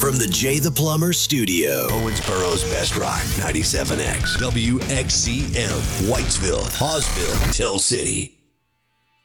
from the Jay the Plumber studio. Owensboro's Best Rock, 97X, WXCM, Whitesville, Hawesville, Tell City.